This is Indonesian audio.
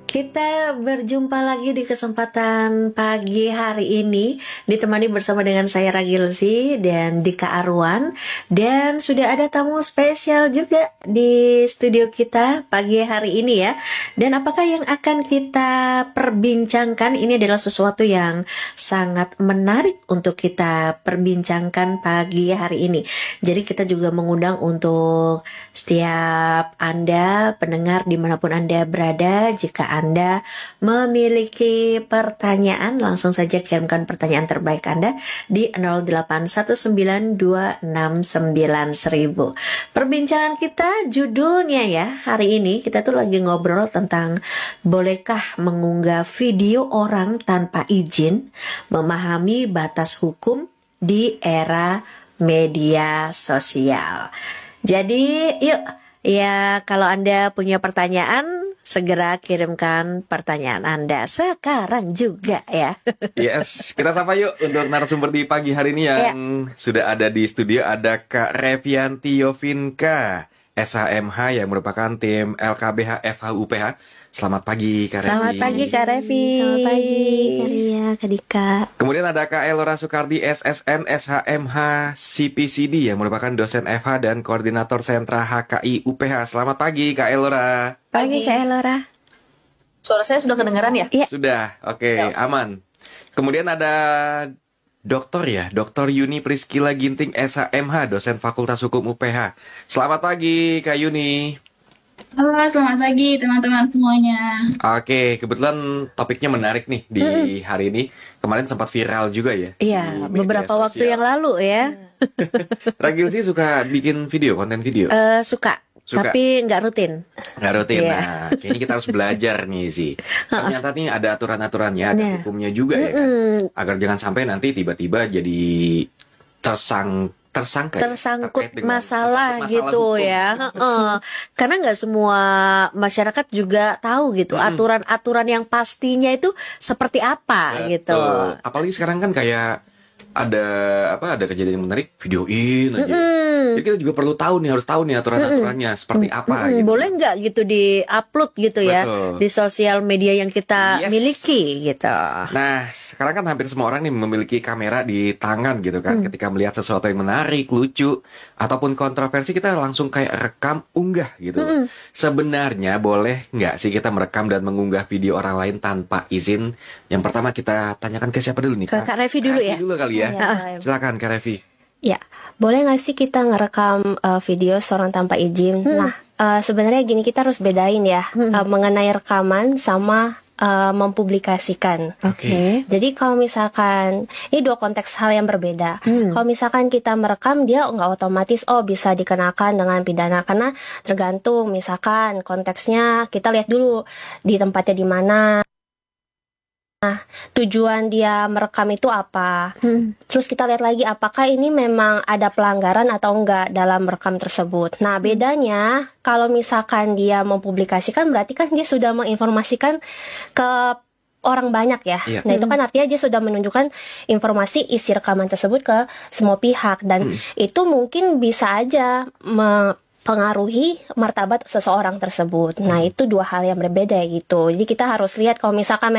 Kita berjumpa lagi di kesempatan pagi hari ini, ditemani bersama dengan saya Ragilzi dan Dika Arwan. Dan sudah ada tamu spesial juga di studio kita pagi hari ini ya. Dan apakah yang akan kita perbincangkan, ini adalah sesuatu yang sangat menarik untuk kita perbincangkan pagi hari ini. Jadi kita juga mengundang untuk setiap Anda pendengar dimanapun Anda berada, jika Anda memiliki pertanyaan, langsung saja kirimkan pertanyaan terbaik Anda di 0819269000. Perbincangan kita judulnya ya, hari ini kita tuh lagi ngobrol tentang bolehkah mengunggah video orang tanpa izin, memahami batas hukum di era media sosial. Jadi yuk ya, kalau Anda punya pertanyaan, segera kirimkan pertanyaan Anda sekarang juga ya. Yes, kita sapa yuk untuk narasumber di pagi hari ini yang sudah ada di studio. Ada Kak Revianti Yovinka, SHMH yang merupakan tim LKBH FH-UPH. Selamat pagi Kak Revi. Selamat pagi Kak Revi. Selamat pagi Kak Ria, Kak Dika. Kemudian ada Kak Elora Sukardi, SSN SHMH CPCD yang merupakan dosen FH dan koordinator sentra HKI UPH. Selamat pagi Kak Elora. Pagi Kak Elora. Suara saya sudah kedengaran ya? Iya. Sudah, oke, aman. Kemudian ada Dr. Yuni Priskila Ginting SHMH, dosen Fakultas Hukum UPH. Selamat pagi Kak Yuni. Halo, selamat pagi teman-teman semuanya. Oke, kebetulan topiknya menarik nih di hari ini. Kemarin sempat viral juga ya. Iya, di media beberapa waktu sosial. yang lalu ya. Ragil sih suka bikin video, konten video. Suka, Suka. tapi nggak rutin. Nggak rutin. Iya. Nah, kayaknya kita harus belajar nih sih. Ternyata nih ada aturan-aturannya, ada Iya. hukumnya juga ya kan. Agar jangan sampai nanti tiba-tiba jadi tersangka ya? Tersangkut Terkait dengan masalah gitu hukum. ya. Karena nggak semua masyarakat juga tahu gitu aturan-aturan yang pastinya itu seperti apa gitu. Betul. Apalagi sekarang kan kayak ada kejadian yang menarik, videoin aja. Jadi kita juga perlu tahu nih, harus tahu nih aturan-aturannya seperti apa gitu. Boleh nggak gitu di-upload gitu ya Betul. di sosial media yang kita Yes. miliki gitu. Nah, sekarang kan hampir semua orang nih memiliki kamera di tangan gitu kan. Ketika melihat sesuatu yang menarik, lucu, ataupun kontroversi, kita langsung kayak rekam, unggah gitu. Sebenarnya boleh nggak sih kita merekam dan mengunggah video orang lain tanpa izin? Yang pertama kita tanyakan ke siapa dulu nih? Ke Kak Revi dulu ya. Dulu kali ya. Boleh. Silakan Kak Revi. Ya, boleh nggak sih kita ngerekam video seorang tanpa izin? Nah, sebenarnya gini, kita harus bedain ya mengenai rekaman sama mempublikasikan. Oke. Jadi kalau misalkan ini dua konteks hal yang berbeda. Kalau misalkan kita merekam, dia nggak otomatis bisa dikenakan dengan pidana, karena tergantung misalkan konteksnya. Kita lihat dulu di tempatnya di mana. Nah, tujuan dia merekam itu apa? Terus kita lihat lagi apakah ini memang ada pelanggaran atau enggak dalam merekam tersebut. Nah, bedanya kalau misalkan dia mempublikasikan, berarti kan dia sudah menginformasikan ke orang banyak ya. Iya. Nah, itu kan artinya dia sudah menunjukkan informasi isi rekaman tersebut ke semua pihak, dan itu mungkin bisa aja mempengaruhi martabat seseorang tersebut. Nah, itu dua hal yang berbeda gitu. Jadi kita harus lihat kalau misalkan